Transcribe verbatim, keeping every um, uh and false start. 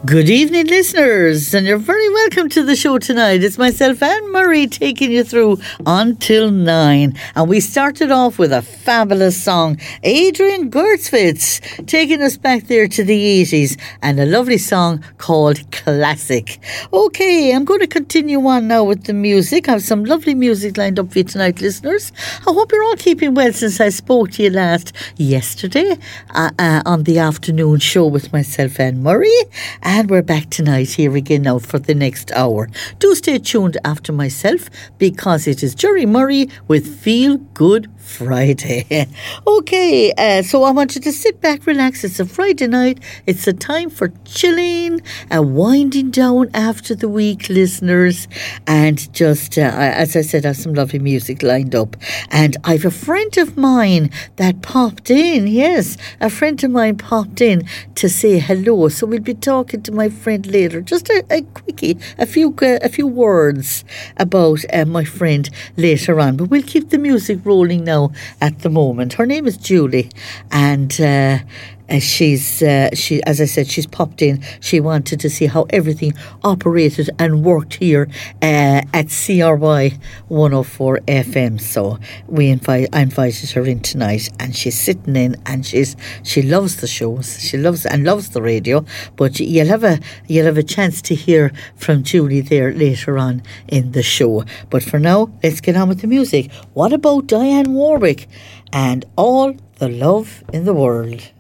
Good evening, listeners, and you're very welcome to the show tonight. It's myself, Anne Murray, taking you through until nine. And we started off with a fabulous song, Adrian Gertzwitz, taking us back there to the eighties, and a lovely song called Classic. Okay, I'm going to continue on now with the music. I have some lovely music lined up for you tonight, listeners. I hope you're all keeping well since I spoke to you last yesterday uh, uh, on the afternoon show with myself, Anne Murray. And we're back tonight here again now for the next hour. Do stay tuned after myself, because it is Jerry Murray with Feel Good Friday. Okay, uh, so I want you to sit back, relax. It's a Friday night. It's a time for chilling and winding down after the week, listeners. And just, uh, as I said, I have some lovely music lined up. And I've a friend of mine that popped in. Yes, a friend of mine popped in to say hello. So we'll be talking to my friend later. Just a, a quickie, a few uh, a few words about uh, my friend later on. But we'll keep the music rolling now at the moment. Her name is Julie, and uh, Uh, she's, uh, she, as I said, she's popped in. She wanted to see how everything operated and worked here uh, at C R Y one oh four F M. So we invite, I invited her in tonight, and she's sitting in, and she's she loves the shows. She loves and loves the radio. But you'll have a you'll have a chance to hear from Julie there later on in the show. But for now, let's get on with the music. What about Diane Warwick and All the Love in the World?